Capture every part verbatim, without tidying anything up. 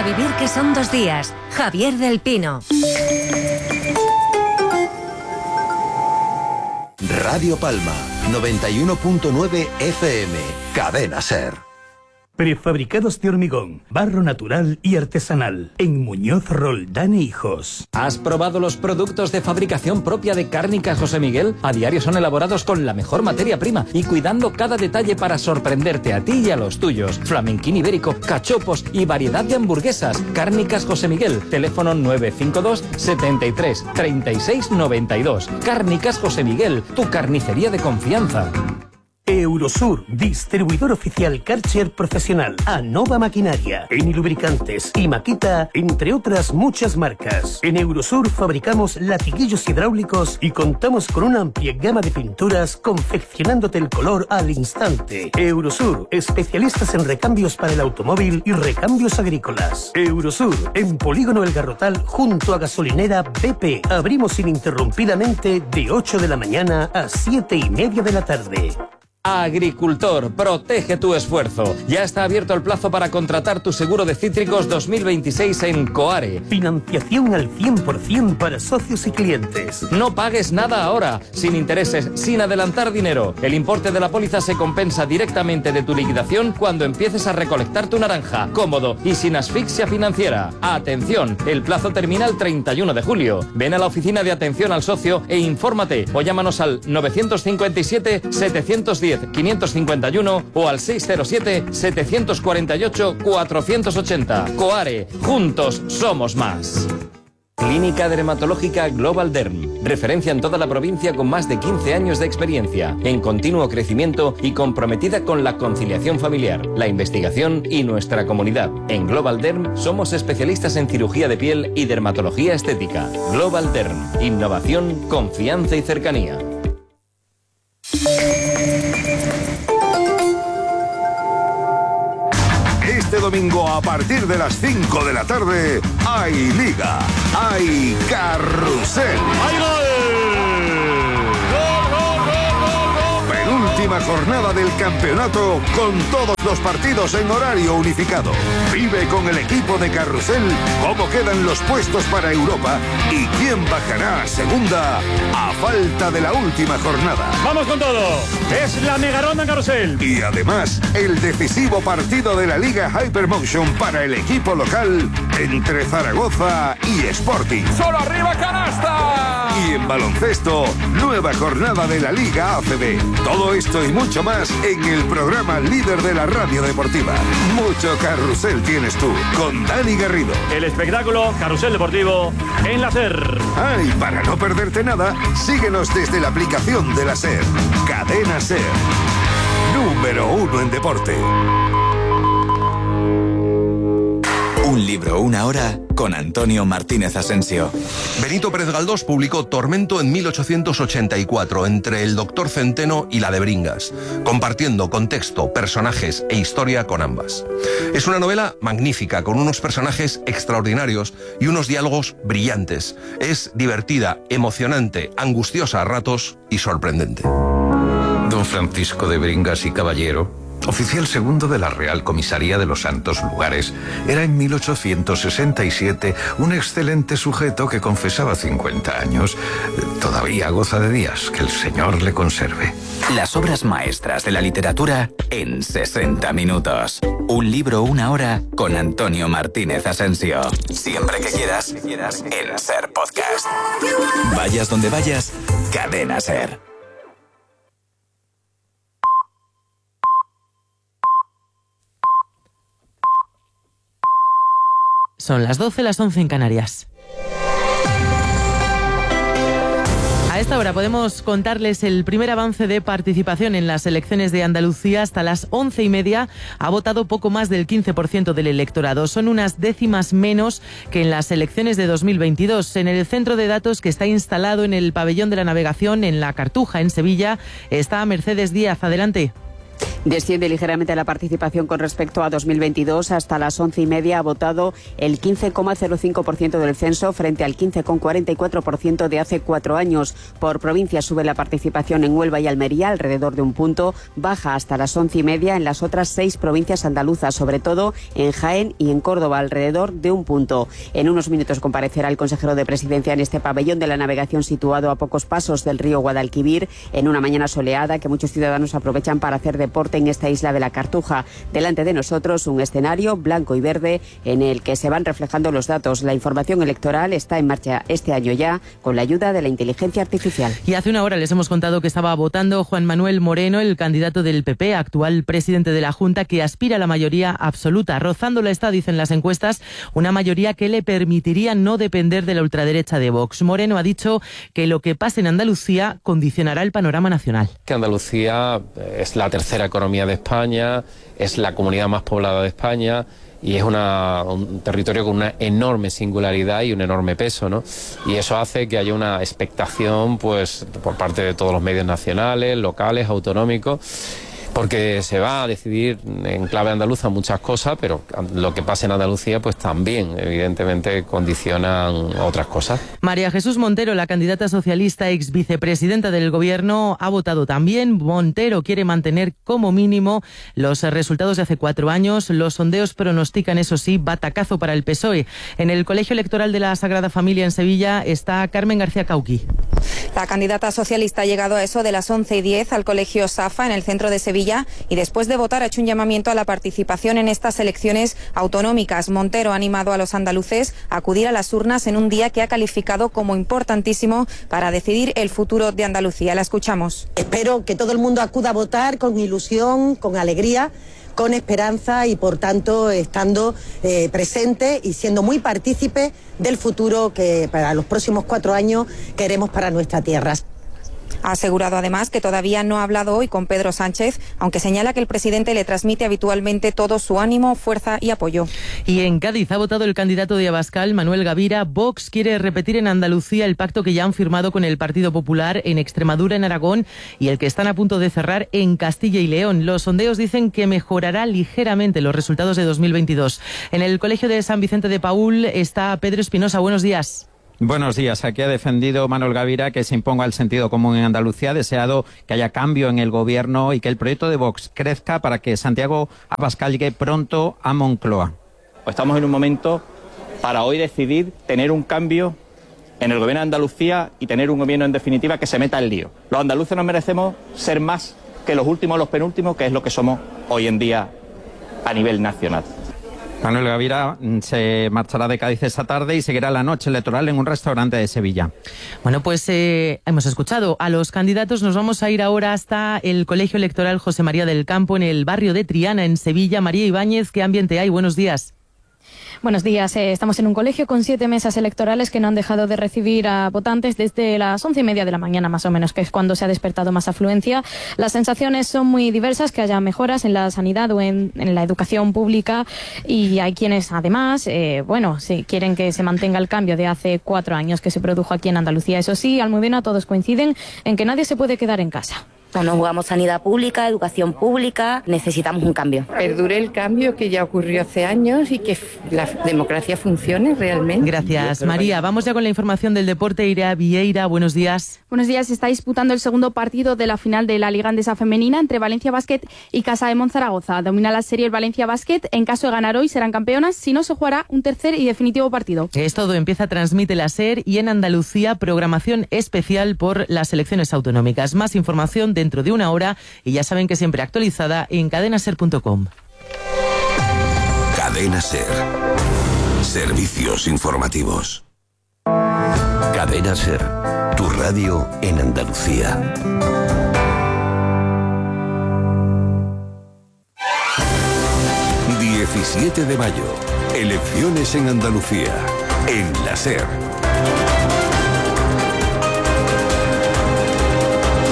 vivir que son dos días. Javier del Pino. Radio Palma, noventa y uno punto nueve F M, Cadena SER. Prefabricados de hormigón, barro natural y artesanal. En Muñoz Roldán e Hijos. ¿Has probado los productos de fabricación propia de Cárnicas José Miguel? A diario son elaborados con la mejor materia prima y cuidando cada detalle para sorprenderte a ti y a los tuyos. Flamenquín ibérico, cachopos y variedad de hamburguesas. Cárnicas José Miguel, teléfono nueve cinco dos, setenta y tres, treinta y seis, noventa y dos. Cárnicas José Miguel, tu carnicería de confianza. Eurosur, distribuidor oficial Karcher profesional. Anova Maquinaria, Eni Lubricantes y Makita, entre otras muchas marcas. En Eurosur fabricamos latiguillos hidráulicos y contamos con una amplia gama de pinturas confeccionándote el color al instante. Eurosur, especialistas en recambios para el automóvil y recambios agrícolas. Eurosur, en Polígono El Garrotal junto a gasolinera B P. Abrimos ininterrumpidamente de ocho de la mañana a siete y media de la tarde. Agricultor, protege tu esfuerzo. Ya está abierto el plazo para contratar tu seguro de cítricos dos mil veintiséis en Coare. Financiación al cien por ciento para socios y clientes. No pagues nada ahora, sin intereses, sin adelantar dinero. El importe de la póliza se compensa directamente de tu liquidación cuando empieces a recolectar tu naranja. Cómodo y sin asfixia financiera. Atención, el plazo termina el treinta y uno de julio. Ven a la oficina de atención al socio e infórmate o llámanos al nueve cinco siete, siete uno cero, quinientos cincuenta y uno o al seis cero siete, setecientos cuarenta y ocho, cuatrocientos ochenta. Coare, juntos somos más. Clínica Dermatológica Global Derm. Referencia en toda la provincia con más de quince años de experiencia, en continuo crecimiento y comprometida con la conciliación familiar, la investigación y nuestra comunidad. En Global Derm somos especialistas en cirugía de piel y dermatología estética. Global Derm. Innovación, confianza y cercanía. Este domingo a partir de las cinco de la tarde hay Liga, hay Carrusel. ¡Hay gol! ¡Gol, gol, gol, gol, gol! Penúltima jornada del campeonato con todos los partidos en horario unificado. Vive con el equipo de Carrusel cómo quedan los puestos para Europa y quién bajará a segunda a falta de la última jornada. ¡Vamos con todo! Es la mega ronda en Carrusel. Y además, el decisivo partido de la Liga Hypermotion para el equipo local entre Zaragoza y Sporting. ¡Solo arriba, canasta! Y en baloncesto, nueva jornada de la Liga A C B. Todo esto y mucho más en el programa líder de la radio deportiva. Mucho Carrusel tienes tú, con Dani Garrido. El espectáculo Carrusel Deportivo en la SER. Ah, y para no perderte nada, síguenos desde la aplicación de la SER. Cadena SER. Número uno en deporte. Un libro, una hora, con Antonio Martínez Asensio. Benito Pérez Galdós publicó Tormento en mil ochocientos ochenta y cuatro, entre el Doctor Centeno y la de Bringas, compartiendo contexto, personajes e historia con ambas. Es una novela magnífica, con unos personajes extraordinarios y unos diálogos brillantes. Es divertida, emocionante, angustiosa a ratos y sorprendente. Don Francisco de Bringas y Caballero, oficial segundo de la Real Comisaría de los Santos Lugares, era en mil ochocientos sesenta y siete un excelente sujeto que confesaba cincuenta años. Todavía goza de días, que el Señor le conserve. Las obras maestras de la literatura en sesenta minutos. Un libro, una hora, con Antonio Martínez Asensio. Siempre que quieras, en SER Podcast. Vayas donde vayas, Cadena SER. Son las doce, las once en Canarias. A esta hora podemos contarles el primer avance de participación en las elecciones de Andalucía. Hasta las once y media ha votado poco más del quince por ciento del electorado. Son unas décimas menos que en las elecciones de dos mil veintidós. En el centro de datos que está instalado en el pabellón de la navegación en La Cartuja, en Sevilla, está Mercedes Díaz. Adelante. Desciende ligeramente la participación con respecto a dos mil veintidós. Hasta las once y media ha votado el quince coma cero cinco por ciento del censo frente al quince coma cuarenta y cuatro por ciento de hace cuatro años. Por provincia sube la participación en Huelva y Almería alrededor de un punto. Baja hasta las once y media en las otras seis provincias andaluzas, sobre todo en Jaén y en Córdoba, alrededor de un punto. En unos minutos comparecerá el consejero de Presidencia en este pabellón de la navegación situado a pocos pasos del río Guadalquivir, en una mañana soleada que muchos ciudadanos aprovechan para hacer deporte en esta isla de la Cartuja. Delante de nosotros un escenario blanco y verde en el que se van reflejando los datos. La información electoral está en marcha este año ya con la ayuda de la inteligencia artificial. Y hace una hora les hemos contado que estaba votando Juan Manuel Moreno, el candidato del P P, actual presidente de la Junta, que aspira a la mayoría absoluta. Rozándola está, dicen las encuestas, una mayoría que le permitiría no depender de la ultraderecha de Vox. Moreno ha dicho que lo que pase en Andalucía condicionará el panorama nacional. Que Andalucía es la tercera economía de España, es la comunidad más poblada de España y es una, un territorio con una enorme singularidad y un enorme peso, ¿no? Y eso hace que haya una expectación, pues, por parte de todos los medios nacionales, locales, autonómicos, porque se va a decidir en clave andaluza muchas cosas, pero lo que pase en Andalucía pues también evidentemente condicionan otras cosas. María Jesús Montero, la candidata socialista ex vicepresidenta del Gobierno, ha votado también. Montero quiere mantener como mínimo los resultados de hace cuatro años. Los sondeos pronostican, eso sí, batacazo para el P S O E. En el Colegio Electoral de la Sagrada Familia en Sevilla está Carmen García Cauqui. La candidata socialista ha llegado a eso de las once y diez al Colegio Safa en el centro de Sevilla y después de votar ha hecho un llamamiento a la participación en estas elecciones autonómicas. Montero ha animado a los andaluces a acudir a las urnas en un día que ha calificado como importantísimo para decidir el futuro de Andalucía. La escuchamos. Espero que todo el mundo acuda a votar con ilusión, con alegría, con esperanza y, por tanto, estando eh, presente y siendo muy partícipe del futuro que para los próximos cuatro años queremos para nuestra tierra. Ha asegurado además que todavía no ha hablado hoy con Pedro Sánchez, aunque señala que el presidente le transmite habitualmente todo su ánimo, fuerza y apoyo. Y en Cádiz ha votado el candidato de Abascal, Manuel Gavira. Vox quiere repetir en Andalucía el pacto que ya han firmado con el Partido Popular en Extremadura, en Aragón, y el que están a punto de cerrar en Castilla y León. Los sondeos dicen que mejorará ligeramente los resultados de dos mil veintidós. En el Colegio de San Vicente de Paúl está Pedro Espinosa. Buenos días. Buenos días. Aquí ha defendido Manuel Gavira que se imponga el sentido común en Andalucía, ha deseado que haya cambio en el gobierno y que el proyecto de Vox crezca para que Santiago Abascal llegue pronto a Moncloa. Estamos en un momento para hoy decidir tener un cambio en el gobierno de Andalucía y tener un gobierno en definitiva que se meta en lío. Los andaluces nos merecemos ser más que los últimos, los penúltimos, que es lo que somos hoy en día a nivel nacional. Manuel Gavira se marchará de Cádiz esta tarde y seguirá la noche electoral en un restaurante de Sevilla. Bueno, pues eh, hemos escuchado a los candidatos. Nos vamos a ir ahora hasta el Colegio Electoral José María del Campo, en el barrio de Triana, en Sevilla. María Ibáñez, ¿qué ambiente hay? Buenos días. Buenos días. Eh, estamos en un colegio con siete mesas electorales que no han dejado de recibir a votantes desde las once y media de la mañana, más o menos, que es cuando se ha despertado más afluencia. Las sensaciones son muy diversas, que haya mejoras en la sanidad o en, en la educación pública, y hay quienes, además, eh, bueno, sí, quieren que se mantenga el cambio de hace cuatro años que se produjo aquí en Andalucía. Eso sí, Almudena, todos coinciden en que nadie se puede quedar en casa. Nos jugamos sanidad pública, educación pública, necesitamos un cambio. Perdure el cambio que ya ocurrió hace años y que la democracia funcione realmente. Gracias, María. Vamos ya con la información del deporte. Irea Vieira, buenos días. Buenos días. Se está disputando el segundo partido de la final de la Liga Andesa Femenina entre Valencia Basket y Casa de Monzaragoza. Domina la serie el Valencia Basket. En caso de ganar hoy serán campeonas. Si no, se jugará un tercer y definitivo partido. Es todo. Empieza Transmite la SER y en Andalucía programación especial por las elecciones autonómicas. Más información de dentro de una hora y ya saben que siempre actualizada en cadena ser punto com. Cadena Ser. Servicios informativos. Cadena Ser. Tu radio en Andalucía. diecisiete de mayo. Elecciones en Andalucía. En la SER.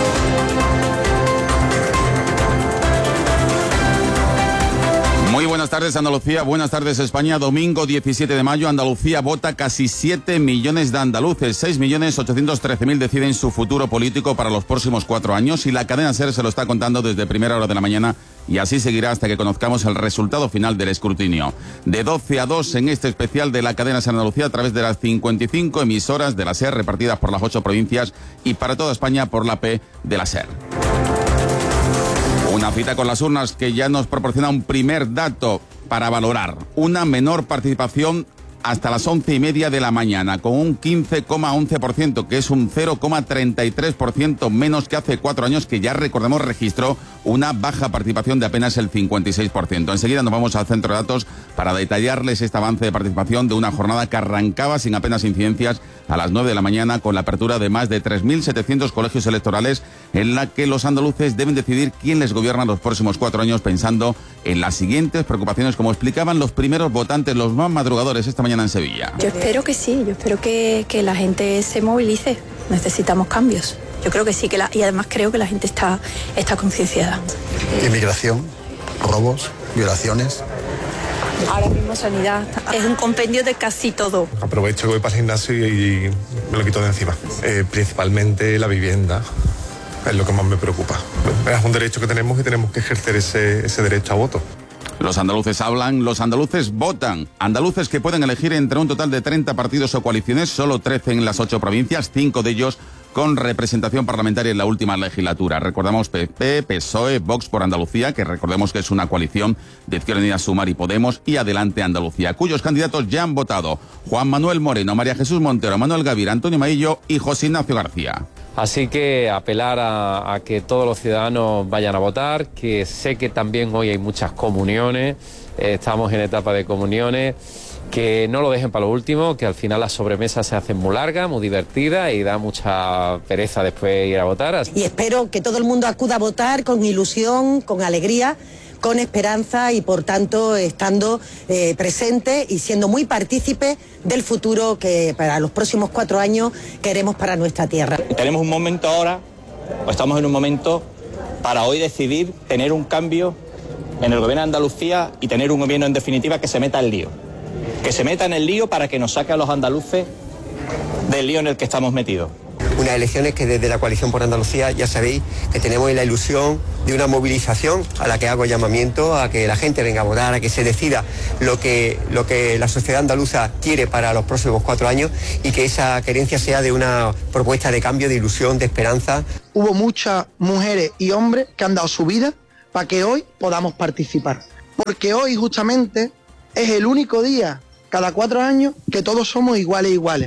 Muy buenas tardes. tardes, Andalucía. Buenas tardes, España. Domingo diecisiete de mayo, Andalucía vota casi siete millones de andaluces. seis millones ochocientos trece mil deciden su futuro político para los próximos cuatro años y la cadena SER se lo está contando desde primera hora de la mañana y así seguirá hasta que conozcamos el resultado final del escrutinio. De doce a dos en este especial de la cadena SER Andalucía a través de las cincuenta y cinco emisoras de la SER repartidas por las ocho provincias y para toda España por la P de la SER. Una cita con las urnas que ya nos proporciona un primer dato para valorar. Una menor participación hasta las once y media de la mañana, con un quince coma once por ciento, que es un cero coma treinta y tres por ciento menos que hace cuatro años, que ya recordemos registró una baja participación de apenas el cincuenta y seis por ciento. Enseguida nos vamos al centro de datos para detallarles este avance de participación de una jornada que arrancaba sin apenas incidencias a las nueve de la mañana con la apertura de más de tres mil setecientos colegios electorales en la que los andaluces deben decidir quién les gobierna los próximos cuatro años pensando en las siguientes preocupaciones, como explicaban los primeros votantes, los más madrugadores esta mañana en Sevilla. Yo espero que sí, yo espero que, que la gente se movilice. Necesitamos cambios. Yo creo que sí, que la, y además creo que la gente está, está concienciada. Inmigración, robos, violaciones. Ahora mismo sanidad es un compendio de casi todo. Aprovecho que voy para el gimnasio y, y me lo quito de encima. Eh, principalmente la vivienda es lo que más me preocupa. Es un derecho que tenemos y tenemos que ejercer ese, ese derecho a voto. Los andaluces hablan, los andaluces votan. Andaluces que pueden elegir entre un total de treinta partidos o coaliciones, solo trece en las ocho provincias, cinco de ellos con representación parlamentaria en la última legislatura. Recordamos P P, P S O E, Vox por Andalucía, que recordemos que es una coalición de Izquierda Unida, Sumar y Podemos, y Adelante Andalucía, cuyos candidatos ya han votado: Juan Manuel Moreno, María Jesús Montero, Manuel Gavira, Antonio Maillo y José Ignacio García. Así que apelar a, a que todos los ciudadanos vayan a votar, que sé que también hoy hay muchas comuniones, eh, estamos en etapa de comuniones, que no lo dejen para lo último, que al final las sobremesas se hacen muy largas, muy divertidas y da mucha pereza después ir a votar. Y espero que todo el mundo acuda a votar con ilusión, con alegría, con esperanza y por tanto estando eh, presente y siendo muy partícipe del futuro que para los próximos cuatro años queremos para nuestra tierra. Tenemos un momento ahora, o estamos en un momento para hoy decidir tener un cambio en el gobierno de Andalucía y tener un gobierno en definitiva que se meta en el lío. Que se meta en el lío para que nos saque a los andaluces del lío en el que estamos metidos. Unas elecciones que desde la Coalición por Andalucía ya sabéis que tenemos la ilusión de una movilización a la que hago llamamiento a que la gente venga a votar, a que se decida lo que, lo que la sociedad andaluza quiere para los próximos cuatro años y que esa querencia sea de una propuesta de cambio, de ilusión, de esperanza. Hubo muchas mujeres y hombres que han dado su vida para que hoy podamos participar. Porque hoy justamente es el único día cada cuatro años que todos somos iguales iguales.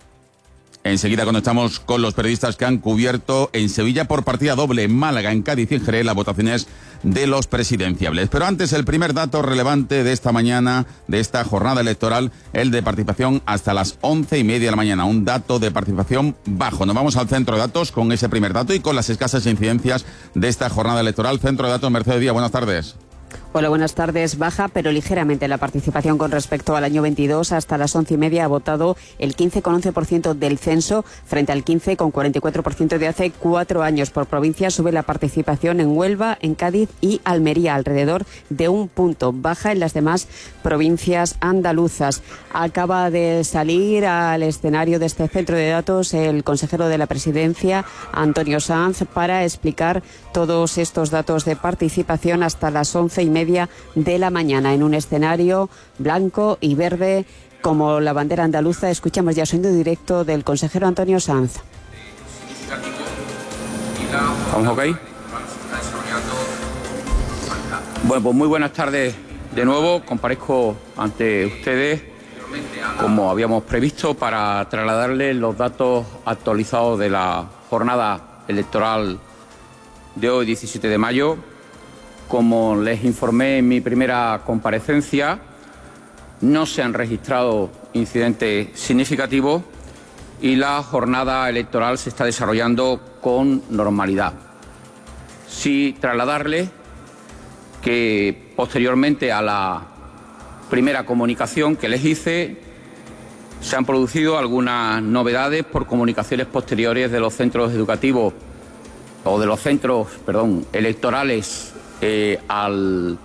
Enseguida conectamos con los periodistas que han cubierto en Sevilla por partida doble, en Málaga, en Cádiz y en Jerez las votaciones de los presidenciables. Pero antes, el primer dato relevante de esta mañana, de esta jornada electoral, el de participación hasta las once y media de la mañana. Un dato de participación bajo. Nos vamos al centro de datos con ese primer dato y con las escasas incidencias de esta jornada electoral. Centro de datos, Mercedes Díaz, buenas tardes. Hola, buenas tardes. Baja, pero ligeramente la participación con respecto al año veintidós. Hasta las once y media ha votado el quince coma once por ciento del censo frente al quince coma cuarenta y cuatro por ciento de hace cuatro años. Por provincia sube la participación en Huelva, en Cádiz y Almería, alrededor de un punto. Baja en las demás provincias andaluzas. Acaba de salir al escenario de este centro de datos el consejero de la Presidencia, Antonio Sanz, para explicar todos estos datos de participación hasta las once y media de la mañana en un escenario blanco y verde como la bandera andaluza. Escuchamos ya sonido directo del consejero Antonio Sanz. ¿Vamos ok? Bueno, pues muy buenas tardes de nuevo. Comparezco ante ustedes como habíamos previsto para trasladarles los datos actualizados de la jornada electoral de hoy, diecisiete de mayo. Como les informé en mi primera comparecencia, no se han registrado incidentes significativos y la jornada electoral se está desarrollando con normalidad. Sí trasladarles que posteriormente a la primera comunicación que les hice, se han producido algunas novedades por comunicaciones posteriores de los centros educativos o de los centros, perdón, electorales Eh, al,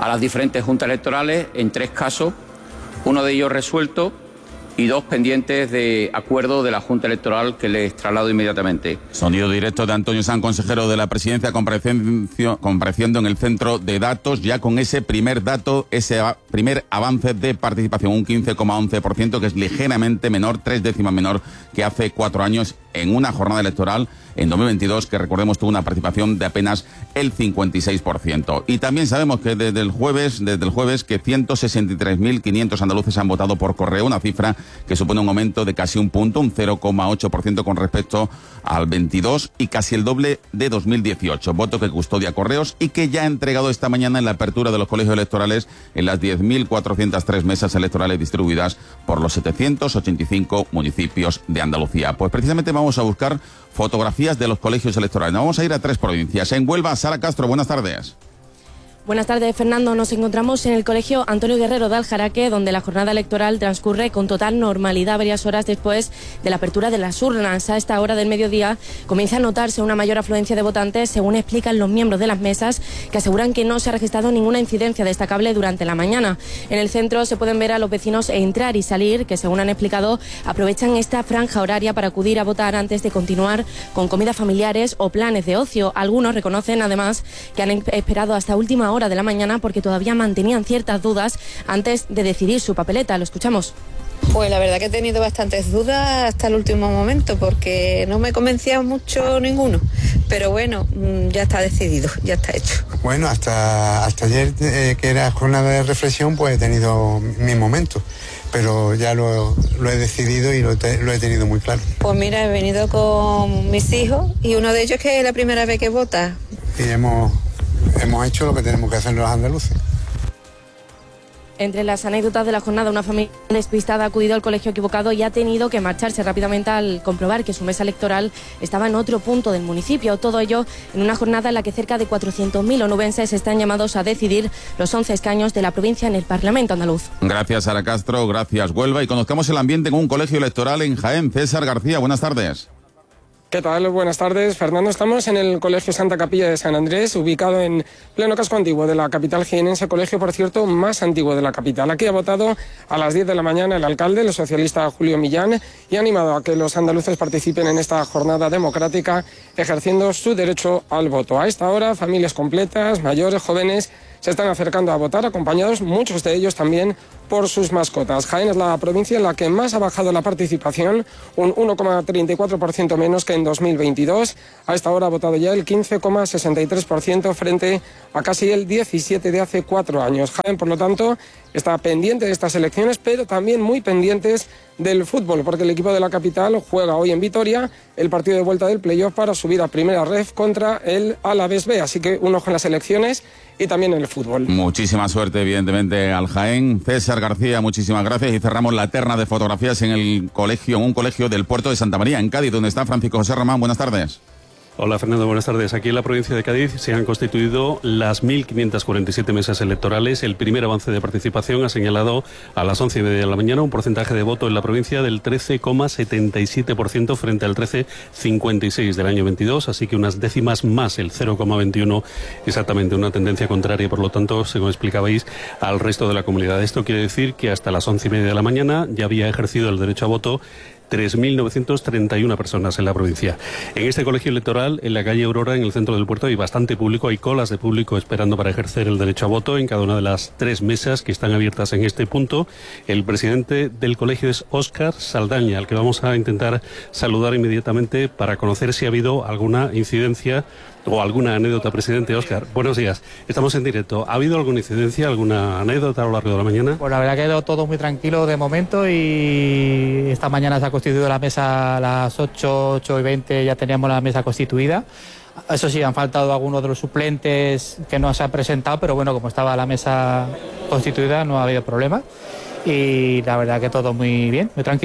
a las diferentes juntas electorales en tres casos, uno de ellos resuelto y dos pendientes de acuerdo de la Junta Electoral que les traslado inmediatamente. Sonido directo de Antonio Sanz, consejero de la Presidencia, compareciendo en el centro de datos, ya con ese primer dato, ese primer avance de participación, un quince coma once por ciento, que es ligeramente menor, tres décimas menor que hace cuatro años en una jornada electoral en dos mil veintidós, que recordemos tuvo una participación de apenas el cincuenta y seis por ciento. Y también sabemos que desde el jueves, desde el jueves que ciento sesenta y tres mil quinientos andaluces han votado por correo, una cifra que supone un aumento de casi un punto, un cero coma ocho por ciento con respecto al veintidós y casi el doble de dos mil dieciocho. Voto que custodia Correos y que ya ha entregado esta mañana en la apertura de los colegios electorales en las diez mil cuatrocientas tres mesas electorales distribuidas por los setecientos ochenta y cinco municipios de Andalucía. Pues precisamente vamos a buscar fotografías de los colegios electorales. Nos vamos a ir a tres provincias. En Huelva, Sara Castro, buenas tardes. Buenas tardes, Fernando. Nos encontramos en el Colegio Antonio Guerrero de Aljaraque, donde la jornada electoral transcurre con total normalidad varias horas después de la apertura de las urnas. A esta hora del mediodía comienza a notarse una mayor afluencia de votantes, según explican los miembros de las mesas, que aseguran que no se ha registrado ninguna incidencia destacable durante la mañana. En el centro se pueden ver a los vecinos entrar y salir, que según han explicado, aprovechan esta franja horaria para acudir a votar antes de continuar con comidas familiares o planes de ocio. Algunos reconocen, además, que han esperado hasta última hora de la mañana porque todavía mantenían ciertas dudas antes de decidir su papeleta. Lo escuchamos. Pues la verdad que he tenido bastantes dudas hasta el último momento porque no me convencía mucho ninguno, pero bueno, ya está decidido, ya está hecho. Bueno, hasta, hasta ayer eh, que era jornada de reflexión, pues he tenido mis momentos, pero ya lo, lo he decidido y lo, te, lo he tenido muy claro. Pues mira, he venido con mis hijos y uno de ellos que es la primera vez que vota. Y hemos... Hemos hecho lo que tenemos que hacer los andaluces. Entre las anécdotas de la jornada, una familia despistada ha acudido al colegio equivocado y ha tenido que marcharse rápidamente al comprobar que su mesa electoral estaba en otro punto del municipio. Todo ello en una jornada en la que cerca de cuatrocientos mil onubenses están llamados a decidir los once escaños de la provincia en el Parlamento andaluz. Gracias, Sara Castro. Gracias, Huelva. Y conozcamos el ambiente en un colegio electoral en Jaén. César García, buenas tardes. ¿Qué tal? Buenas tardes, Fernando. Estamos en el Colegio Santa Capilla de San Andrés, ubicado en pleno casco antiguo de la capital jienense, colegio, por cierto, más antiguo de la capital. Aquí ha votado a las diez de la mañana el alcalde, el socialista Julio Millán, y ha animado a que los andaluces participen en esta jornada democrática, ejerciendo su derecho al voto. A esta hora, familias completas, mayores, jóvenes, se están acercando a votar, acompañados, muchos de ellos también, por sus mascotas. Jaén es la provincia en la que más ha bajado la participación, un uno coma treinta y cuatro por ciento menos que en dos mil veintidós. A esta hora ha votado ya el quince coma sesenta y tres por ciento frente a casi el diecisiete por ciento de hace cuatro años. Jaén, por lo tanto, está pendiente de estas elecciones, pero también muy pendientes del fútbol, porque el equipo de la capital juega hoy en Vitoria el partido de vuelta del playoff para subir a primera ref contra el Alavés B. Así que un ojo en las elecciones y también en el fútbol. Muchísima suerte, evidentemente, al Jaén. César García, muchísimas gracias. Y cerramos la terna de fotografías en el colegio, en un colegio del puerto de Santa María, en Cádiz, donde está Francisco José Román. Buenas tardes. Hola Fernando, buenas tardes. Aquí en la provincia de Cádiz se han constituido las mil quinientas cuarenta y siete mesas electorales. El primer avance de participación ha señalado a las once y media de la mañana un porcentaje de voto en la provincia del trece coma setenta y siete por ciento frente al trece coma cincuenta y seis por ciento del año veintidós, así que unas décimas más, el cero coma veintiuno, exactamente una tendencia contraria, por lo tanto, según explicabais, al resto de la comunidad. Esto quiere decir que hasta las once y media de la mañana ya había ejercido el derecho a voto tres mil novecientas treinta y una personas en la provincia. En este colegio electoral, en la calle Aurora, en el centro del puerto, hay bastante público, hay colas de público esperando para ejercer el derecho a voto en cada una de las tres mesas que están abiertas en este punto. El presidente del colegio es Óscar Saldaña, al que vamos a intentar saludar inmediatamente para conocer si ha habido alguna incidencia o alguna anécdota. Presidente Óscar, buenos días. Estamos en directo. ¿Ha habido alguna incidencia, alguna anécdota a lo largo de la mañana? Pues la verdad que ha quedado todo muy tranquilo de momento y esta mañana se ha constituido la mesa a las ocho, ocho y veinte, ya teníamos la mesa constituida. Eso sí, han faltado algunos de los suplentes que no se han presentado, pero bueno, como estaba la mesa constituida no ha habido problema y la verdad que todo muy bien, muy tranquilo.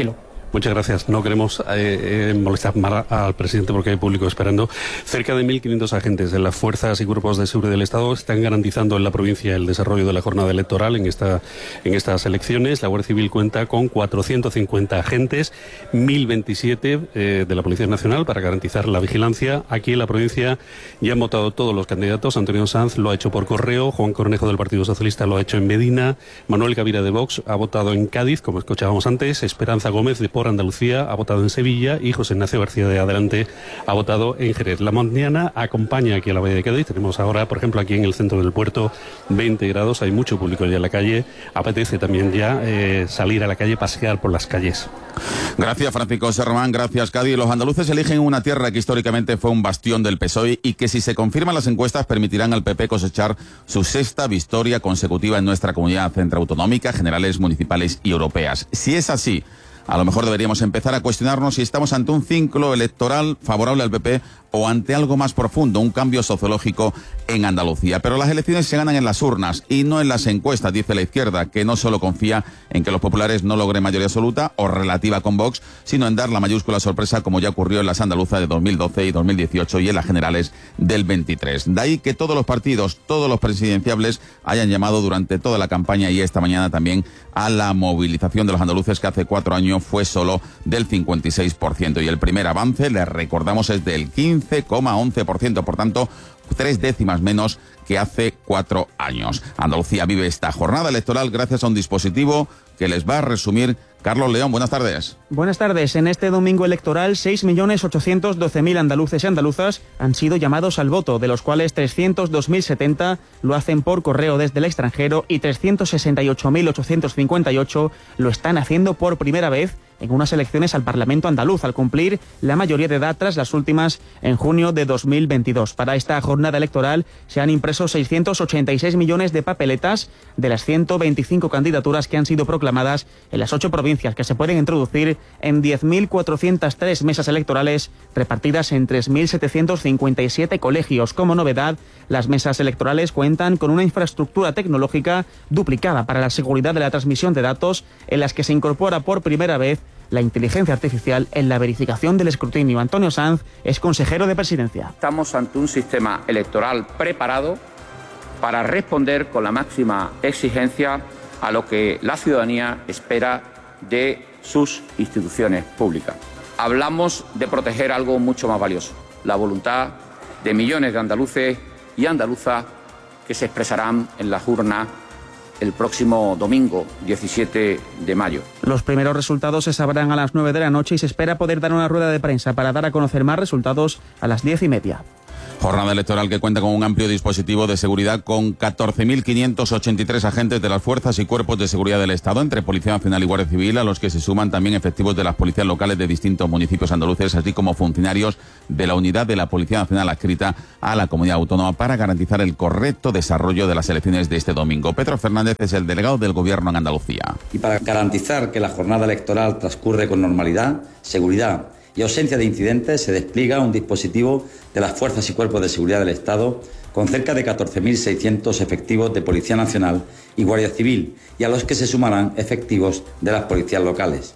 Muchas gracias. No queremos eh, eh, molestar más al presidente porque hay público esperando. Cerca de mil quinientos agentes de las fuerzas y cuerpos de seguridad del Estado están garantizando en la provincia el desarrollo de la jornada electoral en, esta, en estas elecciones. La Guardia Civil cuenta con cuatrocientos cincuenta agentes, mil veintisiete eh, de la Policía Nacional para garantizar la vigilancia. Aquí en la provincia ya han votado todos los candidatos. Antonio Sanz lo ha hecho por correo, Juan Cornejo del Partido Socialista lo ha hecho en Medina, Manuel Gavira de Vox ha votado en Cádiz, como escuchábamos antes, Esperanza Gómez de Por Andalucía ha votado en Sevilla y José Ignacio García de Adelante ha votado en Jerez. La mañana acompaña aquí a la Bahía de Cádiz. Tenemos ahora, por ejemplo, aquí en el centro del puerto veinte grados, hay mucho público ya en la calle. Apetece también ya eh, salir a la calle, pasear por las calles. Gracias, Francisco Serromán, gracias, Cádiz. Los andaluces eligen una tierra que históricamente fue un bastión del P S O E y que, si se confirman las encuestas, permitirán al P P cosechar su sexta victoria consecutiva en nuestra comunidad centroautonómica, generales, municipales y europeas. Si es así, a lo mejor deberíamos empezar a cuestionarnos si estamos ante un ciclo electoral favorable al P P o ante algo más profundo, un cambio sociológico en Andalucía. Pero las elecciones se ganan en las urnas y no en las encuestas, dice la izquierda, que no solo confía en que los populares no logren mayoría absoluta o relativa con Vox, sino en dar la mayúscula sorpresa, como ya ocurrió en las andaluzas de dos mil doce y dos mil dieciocho y en las generales del veintitrés. De ahí que todos los partidos, todos los presidenciables, hayan llamado durante toda la campaña y esta mañana también a la movilización de los andaluces, que hace cuatro años fue solo del cincuenta y seis por ciento. Y el primer avance, les recordamos, es del quince coma once por ciento, por tanto, tres décimas menos que hace cuatro años. Andalucía vive esta jornada electoral gracias a un dispositivo que les va a resumir Carlos León. Buenas tardes. Buenas tardes. En este domingo electoral, seis millones ochocientos doce mil andaluces y andaluzas han sido llamados al voto, de los cuales trescientos dos mil setenta lo hacen por correo desde el extranjero y trescientos sesenta y ocho mil ochocientos cincuenta y ocho lo están haciendo por primera vez en unas elecciones al Parlamento andaluz, al cumplir la mayoría de edad tras las últimas en junio de dos mil veintidós. Para esta jornada electoral se han impreso seiscientos ochenta y seis millones de papeletas de las ciento veinticinco candidaturas que han sido proclamadas en las ocho provincias, que se pueden introducir en diez mil cuatrocientas tres mesas electorales repartidas en tres mil setecientos cincuenta y siete colegios. Como novedad, las mesas electorales cuentan con una infraestructura tecnológica duplicada para la seguridad de la transmisión de datos, en las que se incorpora por primera vez la inteligencia artificial en la verificación del escrutinio. Antonio Sanz es consejero de Presidencia. Estamos ante un sistema electoral preparado para responder con la máxima exigencia a lo que la ciudadanía espera de sus instituciones públicas. Hablamos de proteger algo mucho más valioso, la voluntad de millones de andaluces y andaluzas que se expresarán en las urnas el próximo domingo, diecisiete de mayo. Los primeros resultados se sabrán a las nueve de la noche y se espera poder dar una rueda de prensa para dar a conocer más resultados a las diez y media. Jornada electoral que cuenta con un amplio dispositivo de seguridad con catorce mil quinientos ochenta y tres agentes de las fuerzas y cuerpos de seguridad del Estado, entre Policía Nacional y Guardia Civil, a los que se suman también efectivos de las policías locales de distintos municipios andaluces, así como funcionarios de la unidad de la Policía Nacional adscrita a la comunidad autónoma, para garantizar el correcto desarrollo de las elecciones de este domingo. Pedro Fernández es el delegado del Gobierno en Andalucía. Y para garantizar que la jornada electoral transcurre con normalidad, seguridad y ausencia de incidentes, se despliega un dispositivo de las fuerzas y cuerpos de seguridad del Estado con cerca de catorce mil seiscientos efectivos de Policía Nacional y Guardia Civil, y a los que se sumarán efectivos de las policías locales.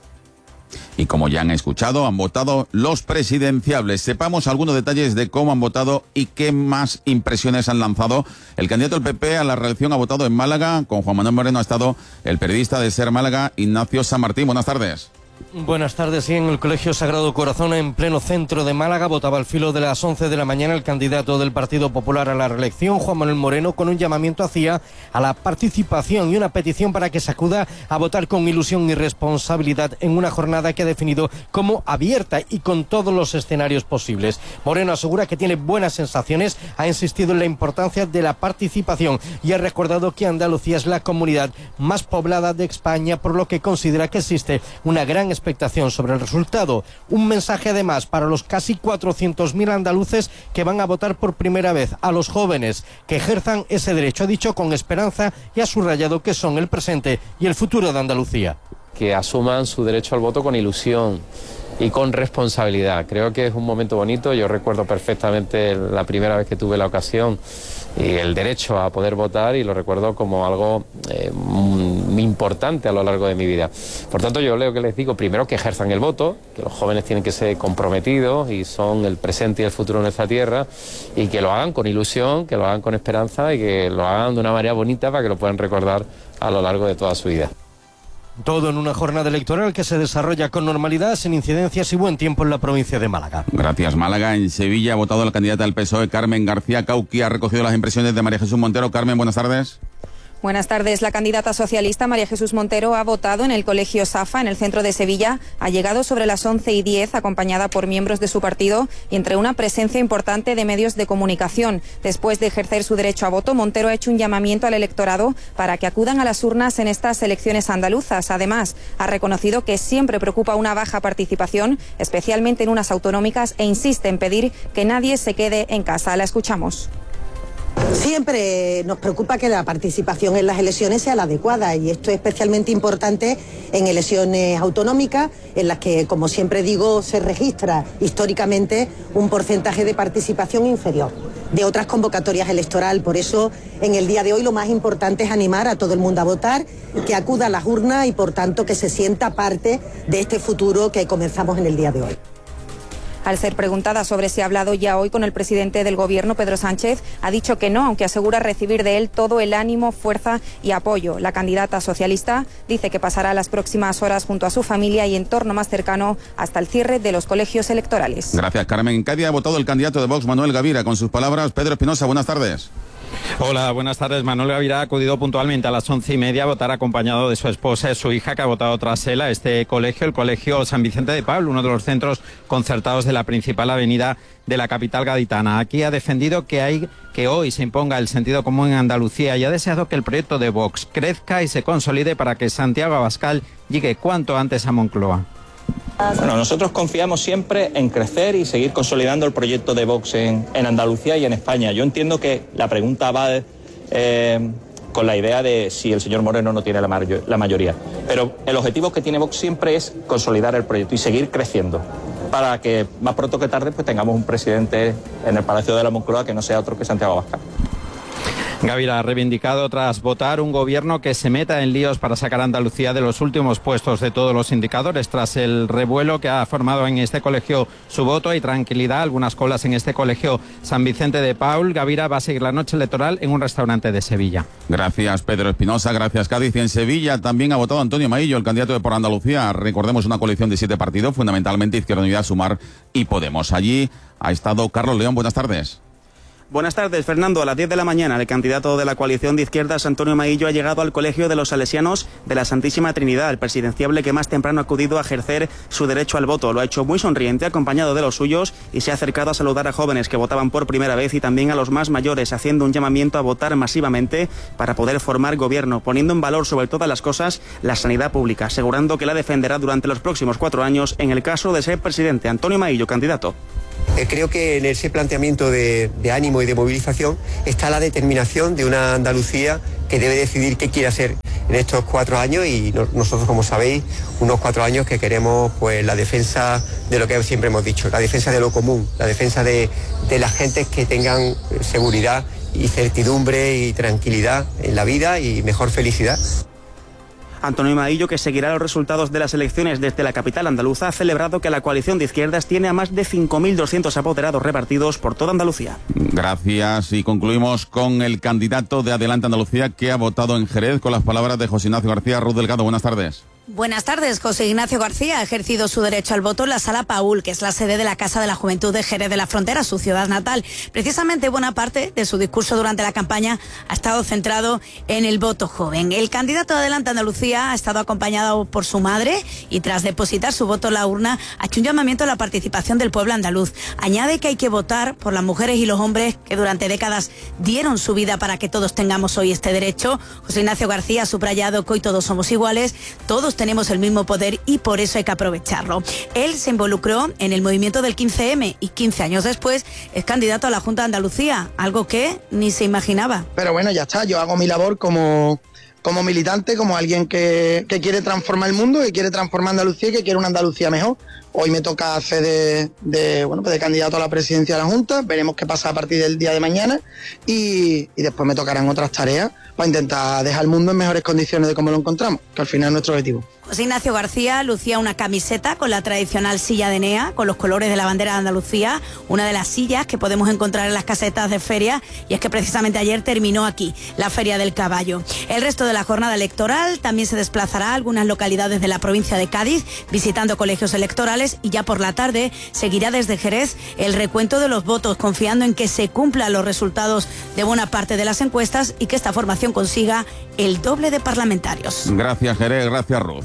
Y como ya han escuchado, han votado los presidenciables. Sepamos algunos detalles de cómo han votado y qué más impresiones han lanzado. El candidato del P P a la reelección ha votado en Málaga. Con Juan Manuel Moreno ha estado el periodista de Ser Málaga, Ignacio San Martín. Buenas tardes. Buenas tardes. Sí, en el Colegio Sagrado Corazón, en pleno centro de Málaga, votaba al filo de las once de la mañana el candidato del Partido Popular a la reelección, Juan Manuel Moreno, con un llamamiento hacia a la participación y una petición para que se acuda a votar con ilusión y responsabilidad en una jornada que ha definido como abierta y con todos los escenarios posibles. Moreno asegura que tiene buenas sensaciones, ha insistido en la importancia de la participación y ha recordado que Andalucía es la comunidad más poblada de España, por lo que considera que existe una gran expectación sobre el resultado. Un mensaje además para los casi cuatrocientos mil andaluces que van a votar por primera vez, a los jóvenes que ejerzan ese derecho, ha dicho con esperanza, y ha subrayado que son el presente y el futuro de Andalucía. Que asuman su derecho al voto con ilusión y con responsabilidad. Creo que es un momento bonito. Yo recuerdo perfectamente la primera vez que tuve la ocasión y el derecho a poder votar, y lo recuerdo como algo eh, muy importante a lo largo de mi vida. Por tanto, yo lo que les digo, primero, que ejerzan el voto, que los jóvenes tienen que ser comprometidos y son el presente y el futuro de nuestra tierra, y que lo hagan con ilusión, que lo hagan con esperanza y que lo hagan de una manera bonita para que lo puedan recordar a lo largo de toda su vida. Todo en una jornada electoral que se desarrolla con normalidad, sin incidencias y buen tiempo en la provincia de Málaga. Gracias, Málaga. En Sevilla ha votado la candidata del P S O E, Carmen García Cauqui. Ha recogido las impresiones de María Jesús Montero. Carmen, buenas tardes. Buenas tardes. La candidata socialista María Jesús Montero ha votado en el Colegio Safa, en el centro de Sevilla. Ha llegado sobre las once y diez, acompañada por miembros de su partido y entre una presencia importante de medios de comunicación. Después de ejercer su derecho a voto, Montero ha hecho un llamamiento al electorado para que acudan a las urnas en estas elecciones andaluzas. Además, ha reconocido que siempre preocupa una baja participación, especialmente en unas autonómicas, e insiste en pedir que nadie se quede en casa. La escuchamos. Siempre nos preocupa que la participación en las elecciones sea la adecuada, y esto es especialmente importante en elecciones autonómicas, en las que, como siempre digo, se registra históricamente un porcentaje de participación inferior de otras convocatorias electorales. Por eso, en el día de hoy, lo más importante es animar a todo el mundo a votar, que acuda a las urnas y, por tanto, que se sienta parte de este futuro que comenzamos en el día de hoy. Al ser preguntada sobre si ha hablado ya hoy con el presidente del Gobierno, Pedro Sánchez, ha dicho que no, aunque asegura recibir de él todo el ánimo, fuerza y apoyo. La candidata socialista dice que pasará las próximas horas junto a su familia y entorno más cercano hasta el cierre de los colegios electorales. Gracias, Carmen. En Cádiz ha votado el candidato de Vox, Manuel Gavira. Con sus palabras, Pedro Espinosa, buenas tardes. Hola, buenas tardes. Manuel Gavira ha acudido puntualmente a las once y media a votar acompañado de su esposa y su hija, que ha votado tras él a este colegio, el Colegio San Vicente de Paul, uno de los centros concertados de la principal avenida de la capital gaditana. Aquí ha defendido que hay que hoy se imponga el sentido común en Andalucía y ha deseado que el proyecto de Vox crezca y se consolide para que Santiago Abascal llegue cuanto antes a Moncloa. Bueno, nosotros confiamos siempre en crecer y seguir consolidando el proyecto de Vox en, en Andalucía y en España. Yo entiendo que la pregunta va eh, con la idea de si el señor Moreno no tiene la, mayor, la mayoría. Pero el objetivo que tiene Vox siempre es consolidar el proyecto y seguir creciendo, para que más pronto que tarde pues tengamos un presidente en el Palacio de la Moncloa que no sea otro que Santiago Abascal. Gavira ha reivindicado tras votar un gobierno que se meta en líos para sacar a Andalucía de los últimos puestos de todos los indicadores. Tras el revuelo que ha formado en este colegio su voto y tranquilidad, algunas colas en este colegio San Vicente de Paul, Gavira va a seguir la noche electoral en un restaurante de Sevilla. Gracias, Pedro Espinosa. Gracias, Cádiz. Y en Sevilla también ha votado Antonio Maillo, el candidato de Por Andalucía. Recordemos, una coalición de siete partidos, fundamentalmente Izquierda Unida, Sumar y Podemos. Allí ha estado Carlos León. Buenas tardes. Buenas tardes, Fernando. A las diez de la mañana, el candidato de la coalición de izquierdas, Antonio Maillo, ha llegado al Colegio de los Salesianos de la Santísima Trinidad, el presidenciable que más temprano ha acudido a ejercer su derecho al voto. Lo ha hecho muy sonriente, acompañado de los suyos, y se ha acercado a saludar a jóvenes que votaban por primera vez y también a los más mayores, haciendo un llamamiento a votar masivamente para poder formar gobierno, poniendo en valor sobre todas las cosas la sanidad pública, asegurando que la defenderá durante los próximos cuatro años en el caso de ser presidente. Antonio Maillo, candidato. Creo que en ese planteamiento de, de ánimo y de movilización está la determinación de una Andalucía que debe decidir qué quiere hacer en estos cuatro años y no, nosotros, como sabéis, unos cuatro años que queremos pues la defensa de lo que siempre hemos dicho, la defensa de lo común, la defensa de, de las gentes que tengan seguridad y certidumbre y tranquilidad en la vida y mejor felicidad. Antonio Maillo, que seguirá los resultados de las elecciones desde la capital andaluza, ha celebrado que la coalición de izquierdas tiene a más de cinco mil doscientos apoderados repartidos por toda Andalucía. Gracias, y concluimos con el candidato de Adelante Andalucía, que ha votado en Jerez, con las palabras de José Ignacio García. Ruth Delgado, buenas tardes. Buenas tardes. José Ignacio García ha ejercido su derecho al voto en la Sala Paul, que es la sede de la Casa de la Juventud de Jerez de la Frontera, su ciudad natal. Precisamente buena parte de su discurso durante la campaña ha estado centrado en el voto joven. El candidato de Adelante Andalucía ha estado acompañado por su madre y tras depositar su voto en la urna ha hecho un llamamiento a la participación del pueblo andaluz. Añade que hay que votar por las mujeres y los hombres que durante décadas dieron su vida para que todos tengamos hoy este derecho. José Ignacio García ha subrayado que hoy todos somos iguales, todos tenemos el mismo poder y por eso hay que aprovecharlo. Él se involucró en el movimiento del quince eme y quince años después es candidato a la Junta de Andalucía, algo que ni se imaginaba. Pero bueno, ya está, yo hago mi labor como, como militante, como alguien que, que quiere transformar el mundo, que quiere transformar Andalucía y que quiere una Andalucía mejor. Hoy me toca hacer de, de, bueno, pues de candidato a la presidencia de la Junta, veremos qué pasa a partir del día de mañana y, y después me tocarán otras tareas para intentar dejar el mundo en mejores condiciones de cómo lo encontramos, que al final es nuestro objetivo. José Ignacio García lucía una camiseta con la tradicional silla de Enea, con los colores de la bandera de Andalucía, una de las sillas que podemos encontrar en las casetas de feria, y es que precisamente ayer terminó aquí la Feria del Caballo. El resto de la jornada electoral también se desplazará a algunas localidades de la provincia de Cádiz, visitando colegios electorales, y ya por la tarde seguirá desde Jerez el recuento de los votos, confiando en que se cumplan los resultados de buena parte de las encuestas y que esta formación consiga el doble de parlamentarios. Gracias, Jerez, gracias, Ruth.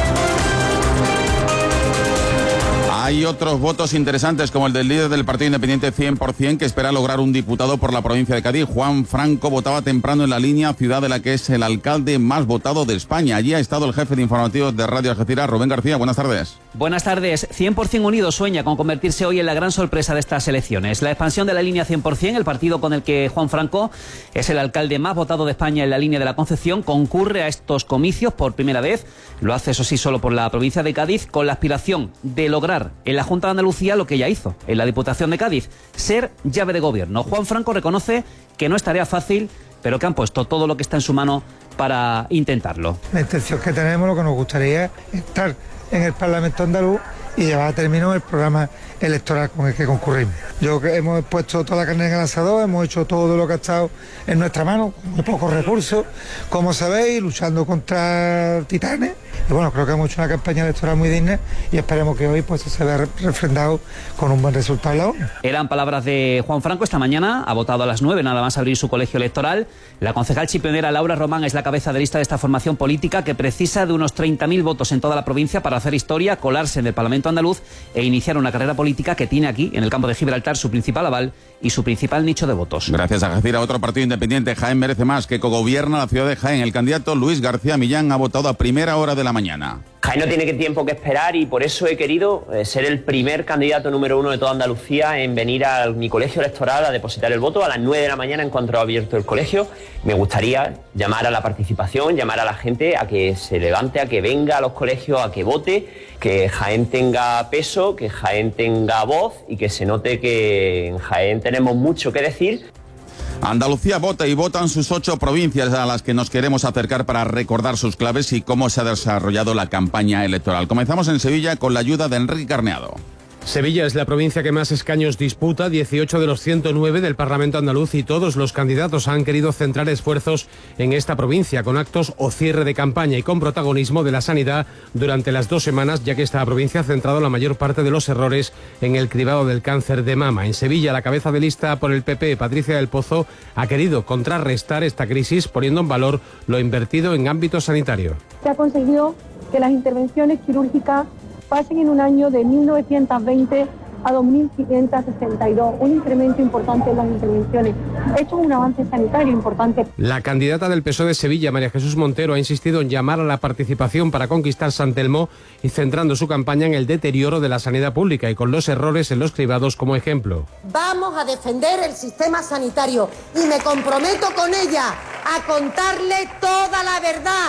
Hay otros votos interesantes, como el del líder del Partido Independiente cien por ciento, que espera lograr un diputado por la provincia de Cádiz. Juan Franco votaba temprano en La Línea, ciudad de la que es el alcalde más votado de España. Allí ha estado el jefe de informativos de Radio Algeciras, Rubén García. Buenas tardes. Buenas tardes. cien por ciento Unidos sueña con convertirse hoy en la gran sorpresa de estas elecciones. La expansión de La Línea cien por ciento, el partido con el que Juan Franco es el alcalde más votado de España en La Línea de la Concepción, concurre a estos comicios por primera vez. Lo hace, eso sí, solo por la provincia de Cádiz, con la aspiración de lograr en la Junta de Andalucía lo que ya hizo en la Diputación de Cádiz, ser llave de gobierno. Juan Franco reconoce que no es tarea fácil, pero que han puesto todo lo que está en su mano para intentarlo. La intención que tenemos, lo que nos gustaría es estar en el Parlamento andaluz y llevar a término el programa electoral con el que concurrimos. Yo que hemos puesto toda la carne en el asador, hemos hecho todo lo que ha estado en nuestra mano, con muy pocos recursos, como sabéis, luchando contra titanes. Y bueno, creo que hemos hecho una campaña electoral muy digna y esperemos que hoy pues se vea refrendado con un buen resultado en la urna. Eran palabras de Juan Franco esta mañana, ha votado a las nueve, nada más abrir su colegio electoral. La concejal chipionera Laura Román es la cabeza de lista de esta formación política, que precisa de unos treinta mil votos en toda la provincia para hacer historia, colarse en el Parlamento andaluz e iniciar una carrera política que tiene aquí, en el campo de Gibraltar, su principal aval y su principal nicho de votos. Gracias a Algeciras, otro partido independiente, Jaén Merece Más, que cogobierna la ciudad de Jaén. El candidato Luis García Millán ha votado a primera hora de la mañana. Jaén no tiene que tiempo que esperar y por eso he querido eh, ser el primer candidato número uno de toda Andalucía en venir a mi colegio electoral a depositar el voto a las nueve de la mañana en cuanto ha abierto el colegio. Me gustaría llamar a la participación, llamar a la gente a que se levante, a que venga a los colegios, a que vote, que Jaén tenga peso, que Jaén tenga voz y que se note que en Jaén tenemos mucho que decir. Andalucía vota y votan sus ocho provincias a las que nos queremos acercar para recordar sus claves y cómo se ha desarrollado la campaña electoral. Comenzamos en Sevilla con la ayuda de Enrique Carneado. Sevilla es la provincia que más escaños disputa, dieciocho de los ciento nueve del Parlamento andaluz, y todos los candidatos han querido centrar esfuerzos en esta provincia, con actos o cierre de campaña y con protagonismo de la sanidad durante las dos semanas, ya que esta provincia ha centrado la mayor parte de los errores en el cribado del cáncer de mama. En Sevilla, la cabeza de lista por el P P, Patricia del Pozo, ha querido contrarrestar esta crisis poniendo en valor lo invertido en ámbito sanitario. Se ha conseguido que las intervenciones quirúrgicas pasen en un año de mil novecientos veinte a dos mil quinientos sesenta y dos, un incremento importante en las intervenciones. Esto es un avance sanitario importante. La candidata del P S O E de Sevilla, María Jesús Montero, ha insistido en llamar a la participación para conquistar San Telmo y centrando su campaña en el deterioro de la sanidad pública y con los errores en los cribados como ejemplo. Vamos a defender el sistema sanitario y me comprometo con ella a contarle toda la verdad.